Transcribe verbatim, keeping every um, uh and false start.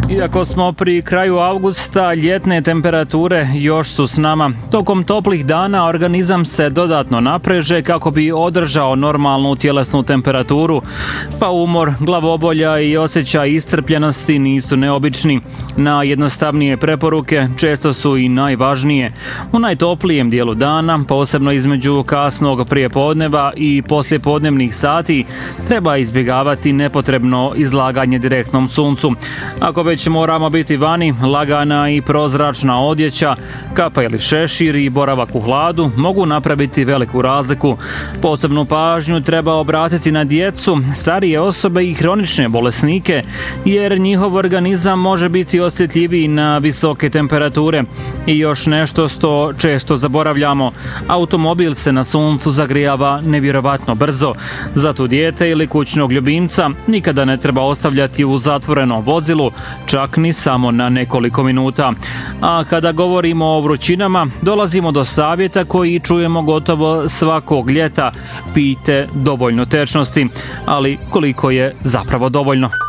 Iako smo pri kraju avgusta, ljetne temperature još su s nama. Tokom toplih dana organizam se dodatno napreže kako bi održao normalnu tjelesnu temperaturu, pa umor, glavobolja i osjećaj iscrpljenosti nisu neobični. Najjednostavnije preporuke često su i najvažnije. U najtoplijem dijelu dana, posebno između kasnog prijepodneva i poslijepodnevnih sati, treba izbjegavati nepotrebno izlaganje direktnom suncu. Ako već moramo biti vani, lagana i prozračna odjeća, kapa ili šešir i boravak u hladu mogu napraviti veliku razliku. Posebnu pažnju treba obratiti na djecu, starije osobe i hronične bolesnike, jer njihov organizam može biti osjetljiviji na visoke temperature. I još nešto što često zaboravljamo, automobil se na suncu zagrijava nevjerovatno brzo. Zato dijete ili kućnog ljubimca nikada ne treba ostavljati u zatvorenom vozilu, čak ni samo na nekoliko minuta. A kada govorimo o vrućinama, dolazimo do savjeta koji čujemo gotovo svakog ljeta. Pijte dovoljno tečnosti, ali koliko je zapravo dovoljno?